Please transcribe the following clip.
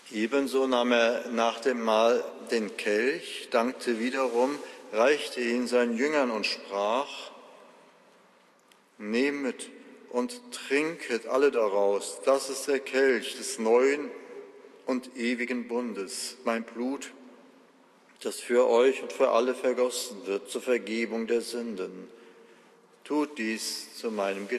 Ebenso nahm er nach dem Mahl den Kelch, dankte wiederum, reichte ihn seinen Jüngern und sprach: Nehmet und trinket alle daraus, das ist der Kelch des neuen und ewigen Bundes, mein Blut, das für euch und für alle vergossen wird zur Vergebung der Sünden. Tut dies zu meinem Gedächtnis.